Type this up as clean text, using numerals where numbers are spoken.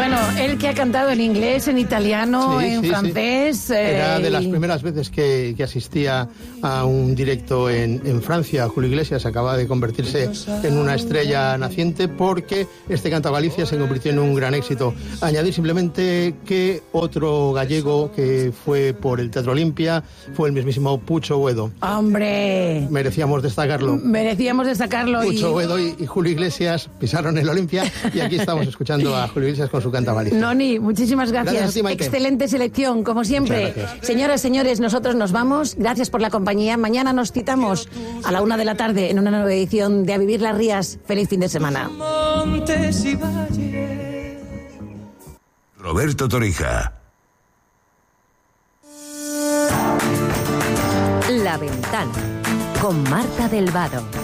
Bueno, él que ha cantado en inglés, en italiano, en francés... Sí. Era de las primeras veces que asistía a un directo en Francia. Julio Iglesias acaba de convertirse en una estrella naciente porque este Canta Galicia se convirtió en un gran éxito. Añadir simplemente que otro gallego que fue por el Teatro Olimpia fue el mismísimo Pucho Uedo. ¡Hombre! Merecíamos destacarlo. Pucho Uedo y Julio Iglesias pisaron el Olimpia y aquí estamos escuchando a Julio Iglesias con su Canta Galicia. Noni, muchísimas gracias. Gracias a ti, Maite. Excelente selección, como siempre. Señoras, señores, nosotros nos vamos. Gracias por la compañía. Mañana nos citamos a la 1 de la tarde en una nueva edición de A Vivir las Rías. Feliz fin de semana. Roberto Torija. La Ventana con Marta del Vado.